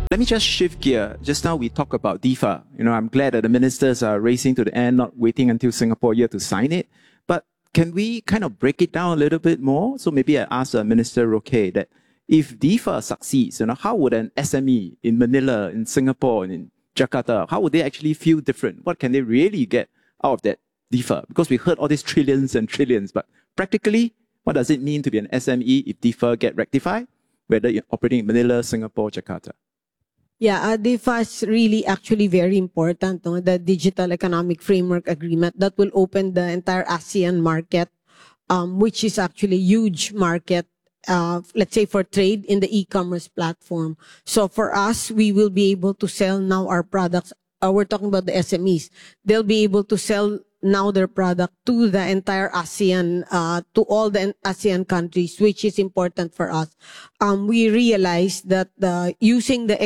Let me just shift gear. Just now we talked about DIFA. I'm glad that the ministers are racing to the end, not waiting until Singapore year to sign it. But can we kind of break it down a little bit more? So maybe I ask Minister Roque that if DIFA succeeds, how would an SME in Manila, in Singapore, and in Jakarta, how would they actually feel different? What can they really get out of that DIFA? Because we heard all these trillions and trillions, but practically, what does it mean to be an SME if DIFA get rectified, whether you're operating in Manila, Singapore, Jakarta? Yeah, DIFA is really actually very important. No? The Digital Economic Framework Agreement that will open the entire ASEAN market, which is actually a huge market, let's say for trade in the e-commerce platform. So for us, we will be able to sell now our products. We're talking about the SMEs. They'll be able to sell now their product to the entire ASEAN, to all the ASEAN countries, which is important for us. We realize that using the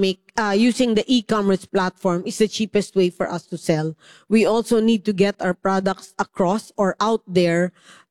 e-commerce platform is the cheapest way for us to sell. We also need to get our products across or out there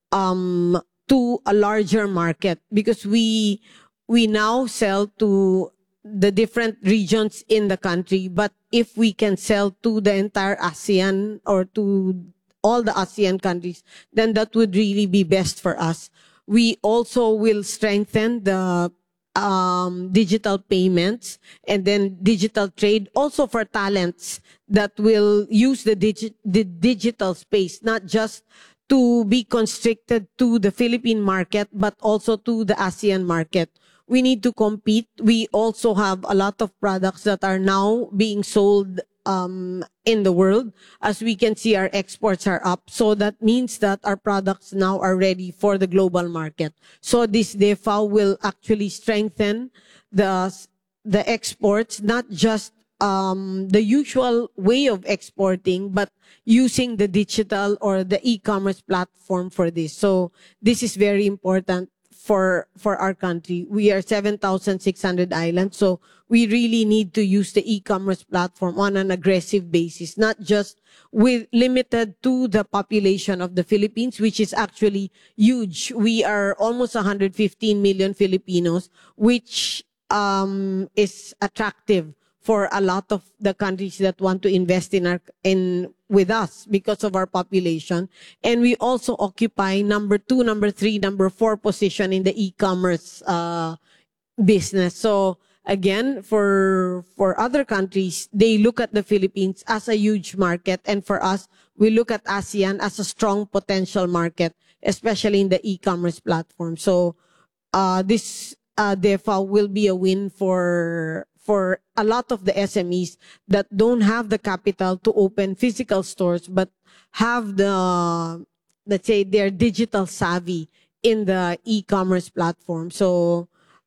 to a larger market, because we now sell to the different regions in the country, but if we can sell to the entire ASEAN or to all the ASEAN countries, then that would really be best for us. We also will strengthen the digital payments and then digital trade, also for talents that will use the digital space, not just to be constricted to the Philippine market, but also to the ASEAN market. We need to compete. We also have a lot of products that are now being sold in the world. As we can see, our exports are up. So that means that our products now are ready for the global market. So this DEFA will actually strengthen the exports, not just the usual way of exporting, but using the digital or the e-commerce platform for this. So this is very important for our country. We are 7,600 islands, so we really need to use the e-commerce platform on an aggressive basis, not just limited to the population of the Philippines, which is actually huge. We are almost 115 million Filipinos, which is attractive for a lot of the countries that want to invest with us because of our population. And we also occupy number 2, number 3, number 4 position in the e-commerce business. So again, for other countries, they look at the Philippines as a huge market. And for us, we look at ASEAN as a strong potential market, especially in the e-commerce platform. So this DEFA will be a win for a lot of the SMEs that don't have the capital to open physical stores, but have let's say, their digital savvy in the e-commerce platform. So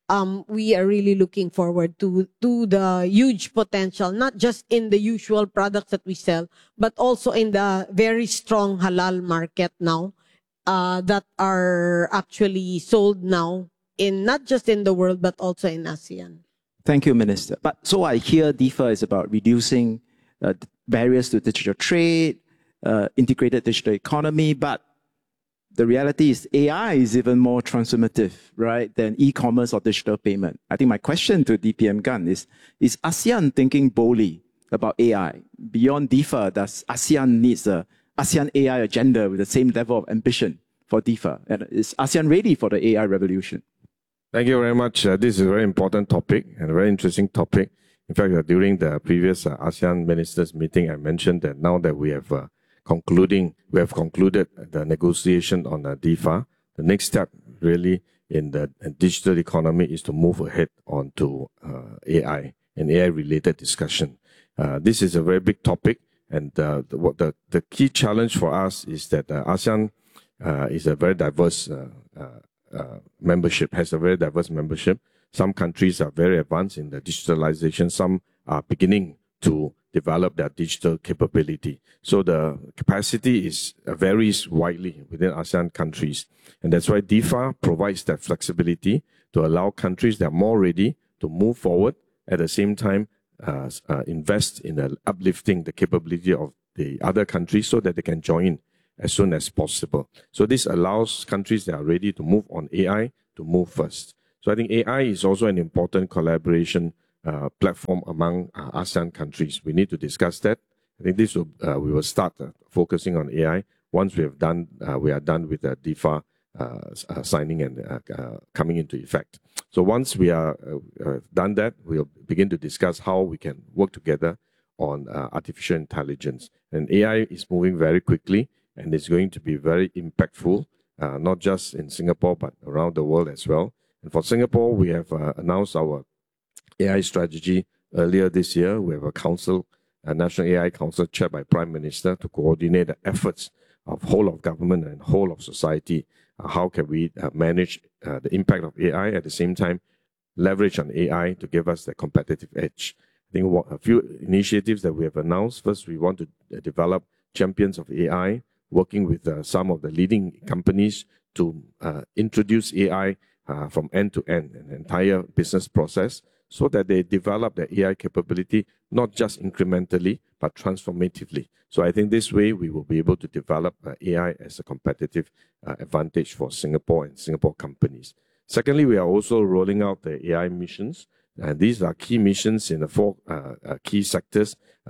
we are really looking forward to the huge potential, not just in the usual products that we sell, but also in the very strong halal market now that are actually sold now not just in the world, but also in ASEAN. Thank you, Minister. But so I hear DIFA is about reducing barriers to digital trade, integrated digital economy, but the reality is AI is even more transformative, right, than e-commerce or digital payment. I think my question to DPM Gan is ASEAN thinking boldly about AI? Beyond DIFA, does ASEAN needs a ASEAN AI agenda with the same level of ambition for DIFA? And is ASEAN ready for the AI revolution? Thank you very much. This is a very important topic and a very interesting topic. In fact, during the previous ASEAN ministers meeting, I mentioned that now that we have concluded the negotiation on DIFA, the next step really in the digital economy is to move ahead onto AI and AI-related discussion. This is a very big topic, and the key challenge for us is that ASEAN is a very diverse membership, has a very diverse membership. Some countries are very advanced in the digitalization. Some are beginning to develop their digital capability. So the capacity varies widely within ASEAN countries. And that's why DIFA provides that flexibility to allow countries that are more ready to move forward, at the same time invest in uplifting the capability of the other countries so that they can join as soon as possible. So this allows countries that are ready to move on AI to move first. So I think AI is also an important collaboration platform among ASEAN countries. We need to discuss that. I think this will we will start focusing on AI once we are done with the DIFA signing and coming into effect. So once we are done that, we'll begin to discuss how we can work together on artificial intelligence. And AI is moving very quickly, and it's going to be very impactful, not just in Singapore, but around the world as well. And for Singapore, we have announced our AI strategy earlier this year. We have a National AI Council chaired by Prime Minister to coordinate the efforts of whole of government and whole of society. How can we manage the impact of AI, at the same time leverage on AI to give us the competitive edge? I think a few initiatives that we have announced. First, we want to develop champions of AI, working with some of the leading companies to introduce AI from end to end, an entire business process, so that they develop their AI capability, not just incrementally, but transformatively. So I think this way we will be able to develop AI as a competitive advantage for Singapore and Singapore companies. Secondly, we are also rolling out the AI missions. And these are key missions in the four key sectors,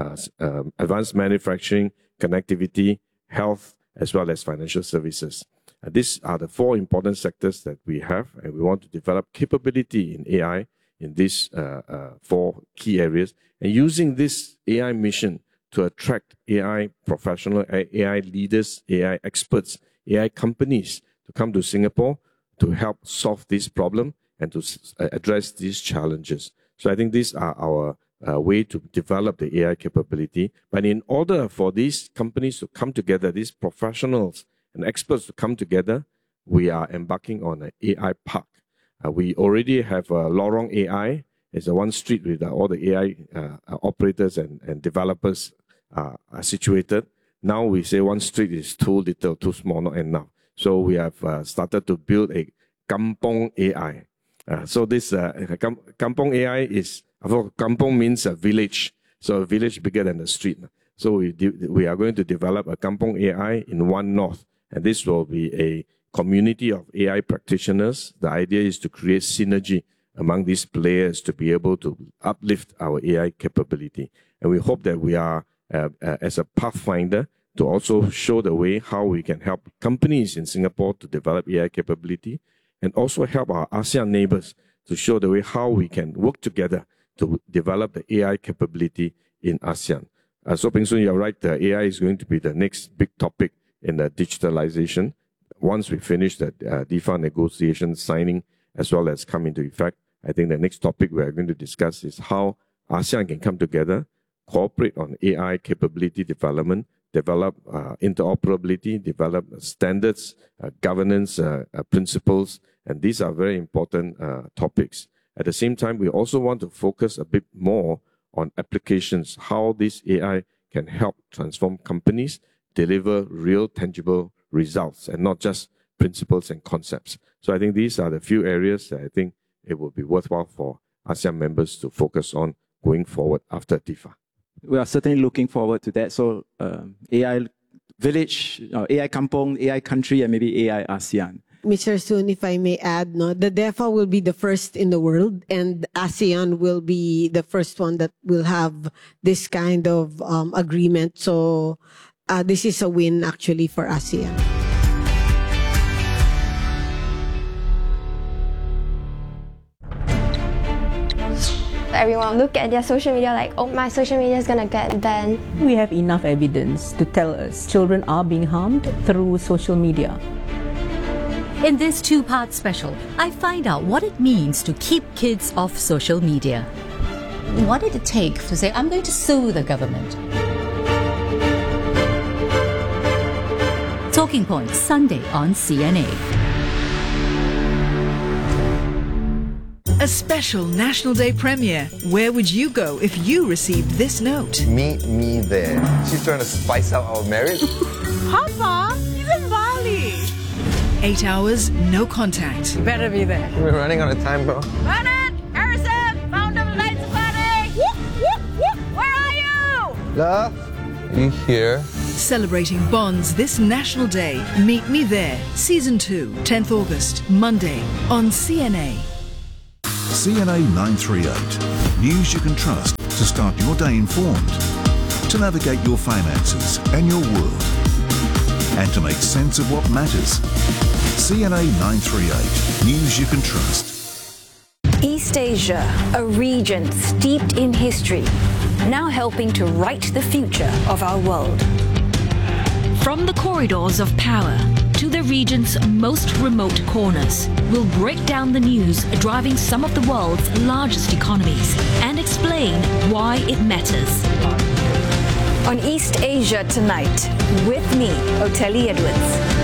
advanced manufacturing, connectivity, health, as well as financial services. These are the four important sectors that we have, and we want to develop capability in AI in these four key areas, and using this AI mission to attract AI professionals, AI leaders, AI experts, AI companies to come to Singapore to help solve this problem and to address these challenges. So I think these are our way to develop the AI capability. But in order for these companies to come together, these professionals and experts to come together, we are embarking on an AI park. We already have Lorong AI. It's one street with all the AI operators and developers are situated. Now we say one street is too little, too small, not enough. So we have started to build a Kampong AI. So this Kampong AI is, Kampong means a village. So a village bigger than the street. So we are going to develop a Kampong AI in One North. And this will be a community of AI practitioners. The idea is to create synergy among these players to be able to uplift our AI capability. And we hope that we are, as a pathfinder, to also show the way how we can help companies in Singapore to develop AI capability, and also help our ASEAN neighbors to show the way how we can work together to develop the AI capability in ASEAN. So Peng Soon, you're right, the AI is going to be the next big topic in the digitalization. Once we finish the DIFA negotiation signing, as well as come into effect, I think the next topic we are going to discuss is how ASEAN can come together, cooperate on AI capability development, develop interoperability, develop standards, governance principles, and these are very important topics. At the same time, we also want to focus a bit more on applications, how this AI can help transform companies, deliver real tangible results, and not just principles and concepts. So I think these are the few areas that I think it will be worthwhile for ASEAN members to focus on going forward after DIFA. We are certainly looking forward to that. So AI village, AI kampong, AI country, and maybe AI ASEAN. Mr. Soon, if I may add, the DEFA will be the first in the world, and ASEAN will be the first one that will have this kind of agreement. So this is a win actually for ASEAN. Everyone look at their social media like, oh, my social media is gonna get banned. We have enough evidence to tell us children are being harmed through social media. In this two-part special, I find out what it means to keep kids off social media. What did it take to say, I'm going to sue the government? Talking Points, Sunday on CNA. A special National Day premiere. Where would you go if you received this note? Meet me there. She's trying to spice up our marriage. Papa, he's in Bali. 8 hours, no contact. Better be there. We're running out of time, bro. Bernard! Harrison! Found them lights party! Whoop, whoop, whoop! Where are you? Love, are you here? Celebrating bonds this National Day. Meet Me There. Season 2, 10th August, Monday on CNA. CNA 938. News you can trust to start your day informed, to navigate your finances and your world, and to make sense of what matters. CNA 938, news you can trust. East Asia, a region steeped in history, now helping to write the future of our world. From the corridors of power to the region's most remote corners, we'll break down the news driving some of the world's largest economies and explain why it matters. On East Asia Tonight, with me, Oteli Edwards.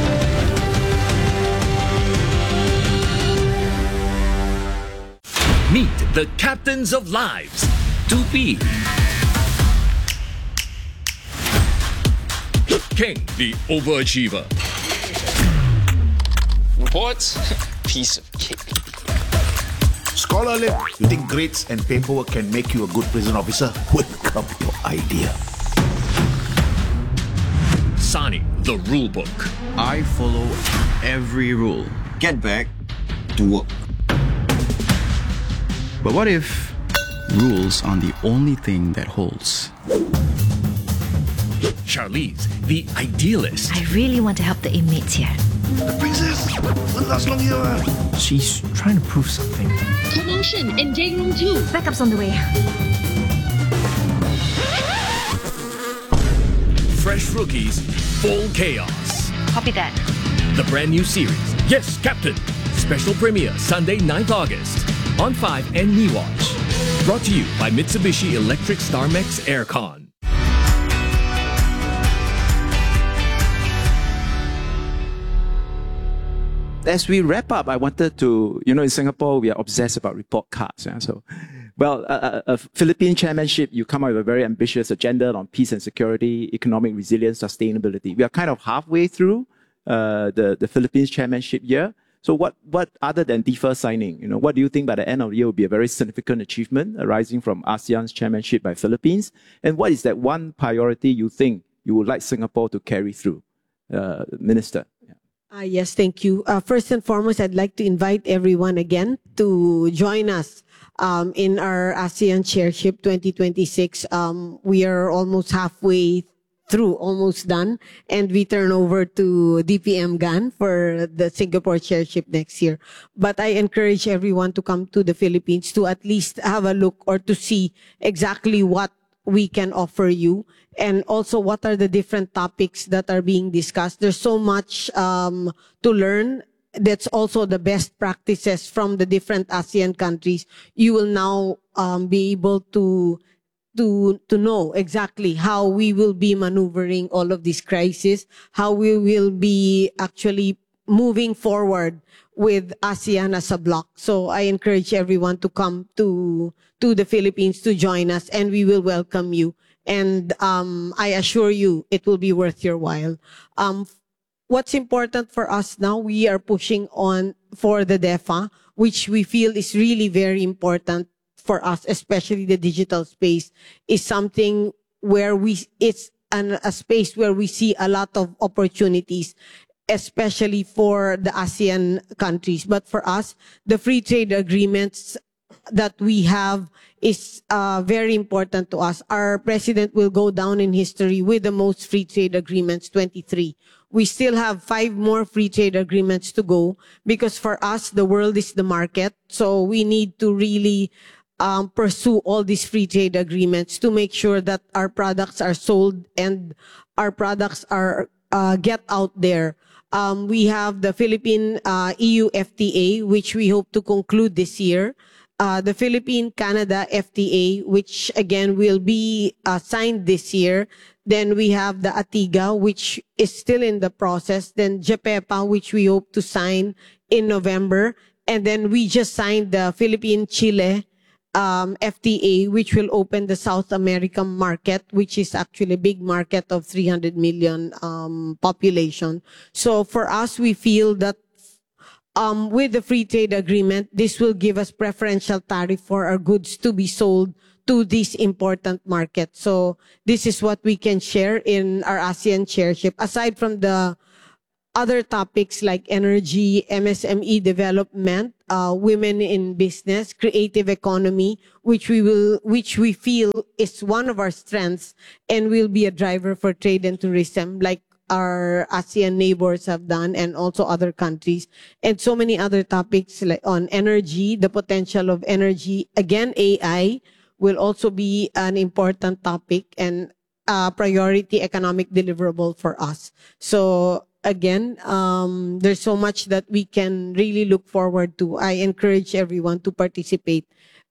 Meet the captains of lives. 2P. King, the overachiever. Reports? Piece of cake. Scholarly, you think grades and paperwork can make you a good prison officer? Welcome your idea. Sani, the rule book. I follow every rule. Get back to work. But what if rules aren't the only thing that holds? Charlize, the idealist. I really want to help the inmates here. The princess! Won't last long here. She's trying to prove something. Commotion in day room 2. Backup's on the way. Fresh rookies, full chaos. Copy that. The brand new series, Yes, Captain. Special premiere Sunday, 9th August. On 5 and MeWatch. Brought to you by Mitsubishi Electric StarMex Aircon. As we wrap up, I wanted to, in Singapore, we are obsessed about report cards. Yeah? So, a Philippine chairmanship, you come up with a very ambitious agenda on peace and security, economic resilience, sustainability. We are kind of halfway through the Philippines chairmanship year. So what other than DIFA signing, what do you think by the end of the year will be a very significant achievement arising from ASEAN's chairmanship by Philippines? And what is that one priority you think you would like Singapore to carry through? Minister. Yes, thank you. First and foremost, I'd like to invite everyone again to join us in our ASEAN Chairship 2026. We are almost halfway through, almost done, and we turn over to DPM Gan for the Singapore Chairship next year. But I encourage everyone to come to the Philippines to at least have a look or to see exactly what we can offer you, and also what are the different topics that are being discussed. There's so much to learn. That's also the best practices from the different ASEAN countries. You will now be able to know exactly how we will be maneuvering all of these crises, how we will be actually moving forward with ASEAN as a bloc. So I encourage everyone to come to the Philippines to join us, and we will welcome you. And I assure you, it will be worth your while. What's important for us now, we are pushing on for the DEFA, which we feel is really very important for us, especially the digital space, is something where it's a space where we see a lot of opportunities, especially for the ASEAN countries. But for us, the free trade agreements that we have is very important to us. Our president will go down in history with the most free trade agreements, 23. We still have 5 more free trade agreements to go, because for us, the world is the market. So we need to really pursue all these free trade agreements to make sure that our products are sold and our products are get out there. We have the Philippine EU FTA, which we hope to conclude this year. The Philippine-Canada FTA, which again will be signed this year. Then we have the ATIGA, which is still in the process. Then JPEPA, which we hope to sign in November. And then we just signed the Philippine-Chile FTA, which will open the South American market, which is actually a big market of 300 million population. So for us, we feel that with the free trade agreement, this will give us preferential tariff for our goods to be sold to this important market. So this is what we can share in our ASEAN chairship. Aside from the other topics like energy, MSME development, women in business, creative economy, which we feel is one of our strengths and will be a driver for trade and tourism, like our ASEAN neighbors have done, and also other countries, and so many other topics like on energy, the potential of energy. Again, AI will also be an important topic and priority economic deliverable for us. So again, there's so much that we can really look forward to. I encourage everyone to participate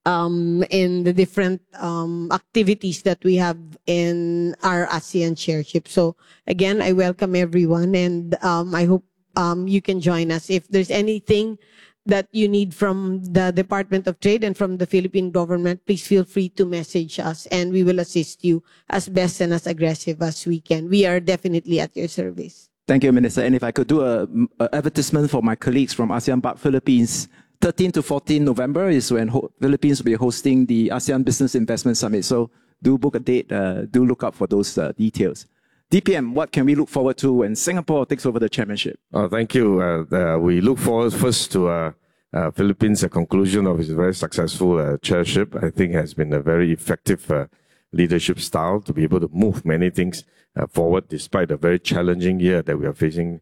in the different activities that we have in our ASEAN chairship. So again, I welcome everyone, and I hope you can join us. If there's anything that you need from the Department of Trade and from the Philippine government, please feel free to message us, and we will assist you as best and as aggressive as we can. We are definitely at your service. Thank you, Minister. And if I could do a advertisement for my colleagues from ASEAN Park Philippines, 13 to 14 November is when Philippines will be hosting the ASEAN Business Investment Summit. So do book a date, do look up for those details. DPM, what can we look forward to when Singapore takes over the chairmanship? Thank you. We look forward first to Philippines' conclusion of its very successful chairship. I think has been a very effective leadership style to be able to move many things forward despite a very challenging year that we are facing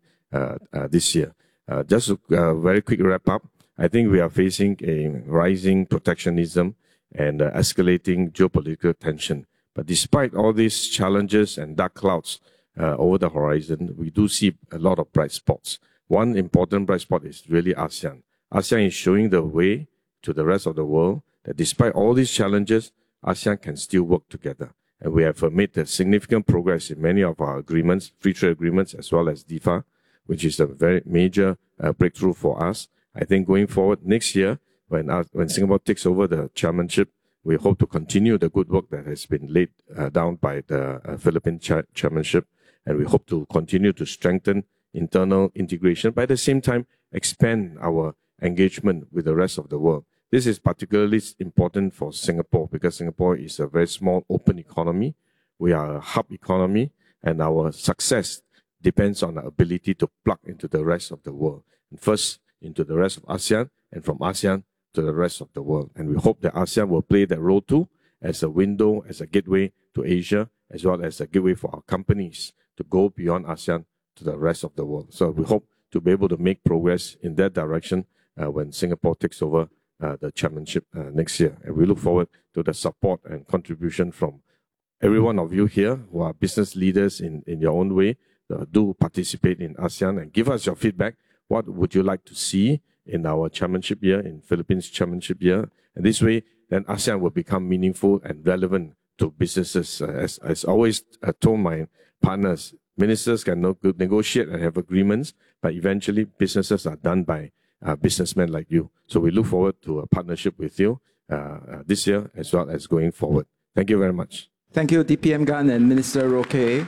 this year. Just a very quick wrap up. I think we are facing a rising protectionism and escalating geopolitical tension. But despite all these challenges and dark clouds over the horizon, we do see a lot of bright spots. One important bright spot is really ASEAN. ASEAN is showing the way to the rest of the world that despite all these challenges, ASEAN can still work together. And we have made significant progress in many of our agreements, free trade agreements, as well as DIFA, which is a very major breakthrough for us. I think going forward next year, when Singapore takes over the chairmanship, we hope to continue the good work that has been laid down by the Philippine chairmanship, and we hope to continue to strengthen internal integration, but at the same time expand our engagement with the rest of the world. This is particularly important for Singapore because Singapore is a very small open economy. We are a hub economy, and our success depends on our ability to plug into the rest of the world. And first into the rest of ASEAN, and from ASEAN to the rest of the world. And we hope that ASEAN will play that role too, as a window, as a gateway to Asia, as well as a gateway for our companies to go beyond ASEAN to the rest of the world. So we hope to be able to make progress in that direction when Singapore takes over the chairmanship next year. And we look forward to the support and contribution from every one of you here who are business leaders in your own way. Do participate in ASEAN and give us your feedback. What would you like to see in our chairmanship year, in Philippines chairmanship year? And this way, then ASEAN will become meaningful and relevant to businesses. As always told my partners, ministers can negotiate and have agreements, but eventually businesses are done by businessmen like you. So we look forward to a partnership with you this year as well as going forward. Thank you very much. Thank you, DPM Gan and Minister Roque.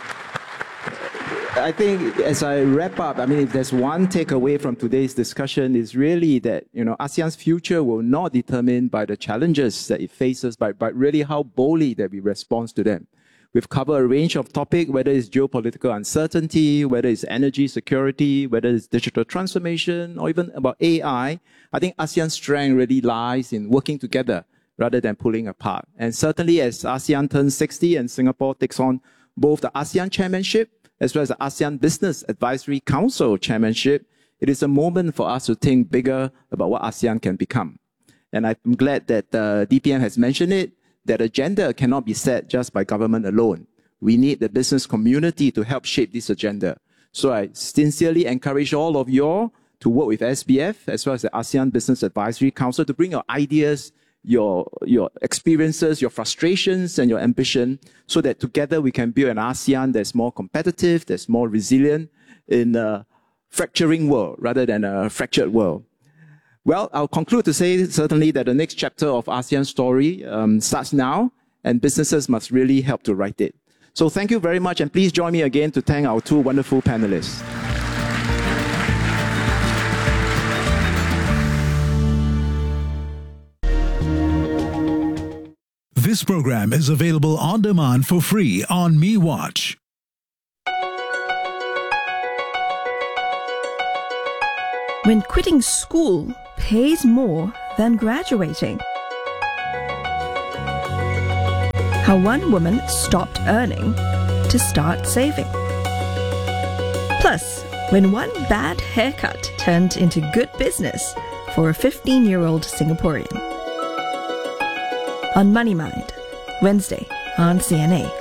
I think as I wrap up, I mean, if there's one takeaway from today's discussion is really that, ASEAN's future will not be determined by the challenges that it faces, but really how boldly that we respond to them. We've covered a range of topics, whether it's geopolitical uncertainty, whether it's energy security, whether it's digital transformation, or even about AI. I think ASEAN's strength really lies in working together rather than pulling apart. And certainly as ASEAN turns 60 and Singapore takes on both the ASEAN chairmanship as well as the ASEAN Business Advisory Council chairmanship, it is a moment for us to think bigger about what ASEAN can become. And I'm glad that DPM has mentioned it, that agenda cannot be set just by government alone. We need the business community to help shape this agenda. So I sincerely encourage all of you all to work with SBF as well as the ASEAN Business Advisory Council to bring your ideas, your experiences, your frustrations, and your ambition, so that together we can build an ASEAN that's more competitive, that's more resilient in a fracturing world rather than a fractured world. Well, I'll conclude to say certainly that the next chapter of ASEAN's story starts now, and businesses must really help to write it. So thank you very much, and please join me again to thank our two wonderful panelists. This program is available on demand for free on MeWatch. when quitting school pays more than graduating. How one woman stopped earning to start saving. Plus, when one bad haircut turned into good business for a 15-year-old Singaporean. On Money Mind, Wednesday on CNA.